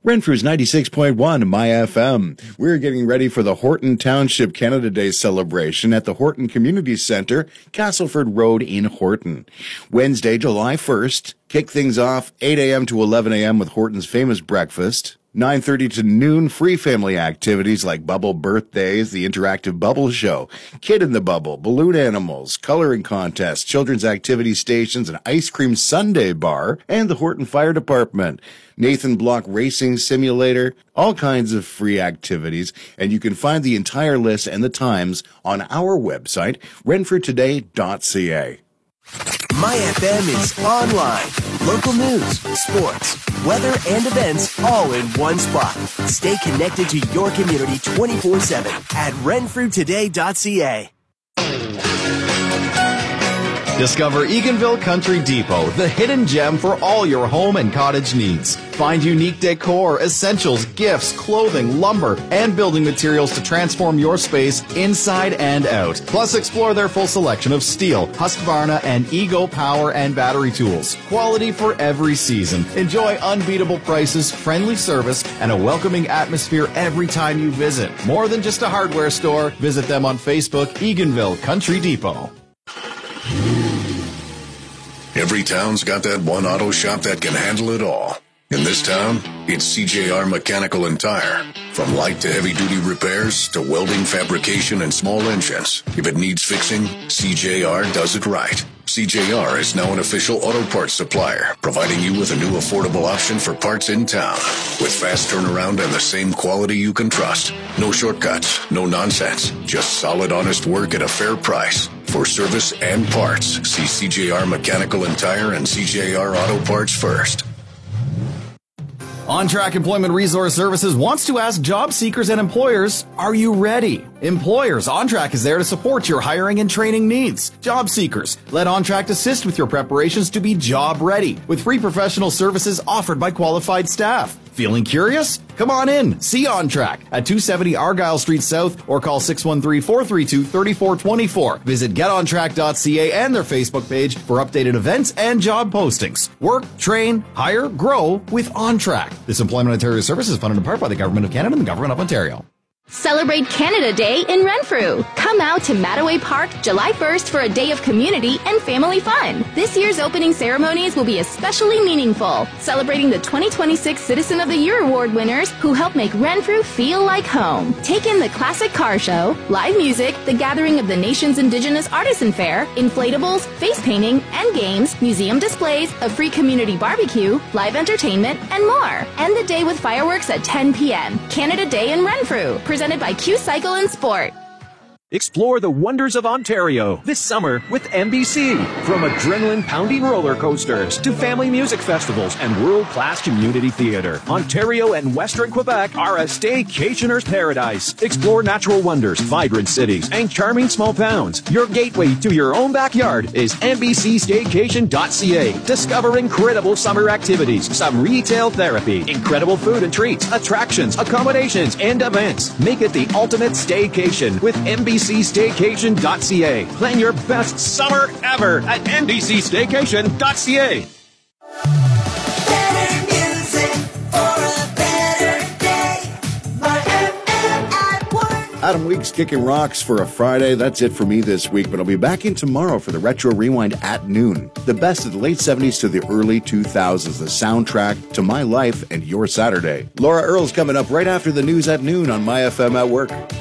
Renfrew's 96.1 My FM. We're getting ready for the Horton Township Canada Day celebration at the Horton Community Centre, Castleford Road in Horton. Wednesday, July 1st. Kick things off 8 a.m. to 11 a.m. with Horton's famous breakfast. 9:30 to noon, free family activities like bubble birthdays, the interactive bubble show, Kid in the Bubble, balloon animals, coloring contests, children's activity stations, an ice cream sundae bar, and the Horton Fire Department. Nathan Block Racing Simulator, all kinds of free activities, and you can find the entire list and the times on our website, renfrewtoday.ca. My FM is online. Local news, sports, weather, and events all in one spot. Stay connected to your community 24/7 at renfrewtoday.ca. Discover Eganville Country Depot, the hidden gem for all your home and cottage needs. Find unique decor, essentials, gifts, clothing, lumber, and building materials to transform your space inside and out. Plus, explore their full selection of steel, Husqvarna, and Ego power and battery tools. Quality for every season. Enjoy unbeatable prices, friendly service, and a welcoming atmosphere every time you visit. More than just a hardware store, visit them on Facebook, Eganville Country Depot. Every town's got that one auto shop that can handle it all. In this town, it's CJR Mechanical and Tire. From light to heavy-duty repairs to welding, fabrication, and small engines. If it needs fixing, CJR does it right. CJR is now an official auto parts supplier, providing you with a new affordable option for parts in town. With fast turnaround and the same quality you can trust. No shortcuts, no nonsense. Just solid, honest work at a fair price. For service and parts, see CJR Mechanical and Tire and CJR Auto Parts first. OnTrack Employment Resource Services wants to ask job seekers and employers, are you ready? Employers, OnTrack is there to support your hiring and training needs. Job seekers, let OnTrack assist with your preparations to be job ready with free professional services offered by qualified staff. Feeling curious? Come on in. See OnTrack at 270 Argyle Street South or call 613-432-3424. Visit getontrack.ca and their Facebook page for updated events and job postings. Work, train, hire, grow with OnTrack. This Employment Ontario service is funded in part by the Government of Canada and the Government of Ontario. Celebrate Canada Day in Renfrew. Come out to Mattaway Park July 1st for a day of community and family fun. This year's opening ceremonies will be especially meaningful, celebrating the 2026 Citizen of the Year Award winners who help make Renfrew feel like home. Take in the classic car show, live music, the gathering of the nation's Indigenous Artisan Fair, inflatables, face painting, and games, museum displays, a free community barbecue, live entertainment, and more. End the day with fireworks at 10 p.m. Canada Day in Renfrew. Presented by Q Cycle and Sport. Explore the wonders of Ontario this summer with NBC. From adrenaline-pounding roller coasters to family music festivals and world-class community theater, Ontario and Western Quebec are a staycationer's paradise. Explore natural wonders, vibrant cities, and charming small towns. Your gateway to your own backyard is NBCStaycation.ca. Discover incredible summer activities, some retail therapy, incredible food and treats, attractions, accommodations, and events. Make it the ultimate staycation with NBCStaycation.ca. Plan your best summer ever at NBCStaycation.ca. Better music for a better day. My FM at work. Adam Weeks kicking rocks for a Friday. That's it for me this week, but I'll be back in tomorrow for the Retro Rewind at noon. The best of the late 70s to the early 2000s, the soundtrack to my life and your Saturday. Laura Earle's coming up right after the news at noon on My FM at Work.